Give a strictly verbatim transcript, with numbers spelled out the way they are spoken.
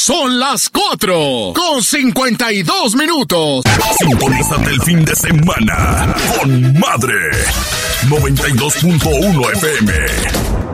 Son las cuatro con cincuenta y dos minutos. Sintonízate el fin de semana con Madre noventa y dos punto uno F M.